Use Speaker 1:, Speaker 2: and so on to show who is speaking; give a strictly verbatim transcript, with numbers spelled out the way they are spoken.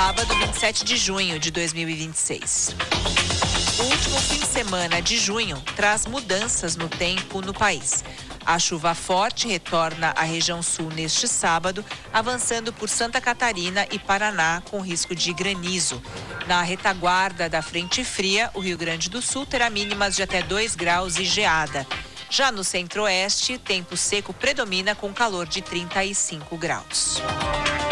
Speaker 1: sábado, vinte e sete de junho de dois mil e vinte e seis. O último fim de semana de junho traz mudanças no tempo no país. A chuva forte retorna à região sul neste sábado, avançando por Santa Catarina e Paraná com risco de granizo. Na retaguarda da frente fria, o Rio Grande do Sul terá mínimas de até dois graus e geada. Já no centro-oeste, tempo seco predomina com calor de trinta e cinco graus.